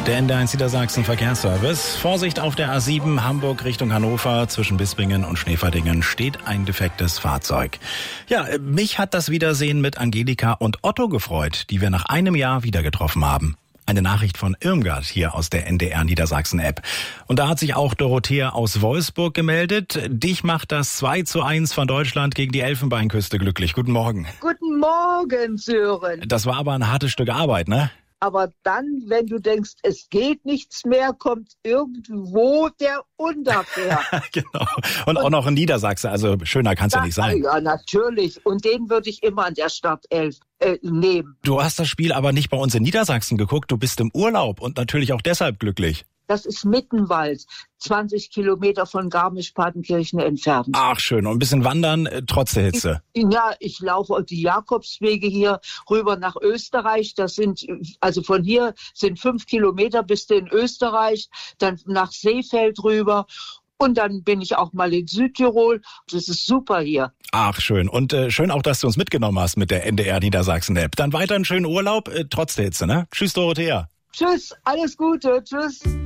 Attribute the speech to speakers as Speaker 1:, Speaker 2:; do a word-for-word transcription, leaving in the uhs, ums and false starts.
Speaker 1: Der N D eins Niedersachsen Verkehrsservice. Vorsicht auf der A sieben Hamburg Richtung Hannover. Zwischen Bispingen und Schneeverdingen steht ein defektes Fahrzeug. Ja, mich hat das Wiedersehen mit Angelika und Otto gefreut, die wir nach einem Jahr wieder getroffen haben. Eine Nachricht von Irmgard hier aus der N D R Niedersachsen App. Und da hat sich auch Dorothea aus Wolfsburg gemeldet. Dich macht das zwei zu eins von Deutschland gegen die Elfenbeinküste glücklich. Guten Morgen.
Speaker 2: Guten Morgen, Sören.
Speaker 1: Das war aber ein hartes Stück Arbeit, ne?
Speaker 2: Aber dann, wenn du denkst, es geht nichts mehr, kommt irgendwo der Unterkehr.
Speaker 1: Genau. Und, und auch noch ein Niedersachse, also schöner kann es ja nicht sein.
Speaker 2: Ja, natürlich. Und den würde ich immer an der Startelf äh, nehmen.
Speaker 1: Du hast das Spiel aber nicht bei uns in Niedersachsen geguckt, du bist im Urlaub und natürlich auch deshalb glücklich.
Speaker 2: Das ist Mittenwald, zwanzig Kilometer von Garmisch-Partenkirchen entfernt.
Speaker 1: Ach schön, und ein bisschen wandern, äh, trotz der Hitze.
Speaker 2: Ja, ich laufe die Jakobswege hier rüber nach Österreich. Das sind, also von hier sind fünf Kilometer bis in Österreich, dann nach Seefeld rüber. Und dann bin ich auch mal in Südtirol. Das ist super hier.
Speaker 1: Ach, schön. Und äh, schön auch, dass du uns mitgenommen hast mit der N D R Niedersachsen-App. Dann weiter einen schönen Urlaub, äh, trotz der Hitze, ne? Tschüss, Dorothea.
Speaker 2: Tschüss, alles Gute, tschüss.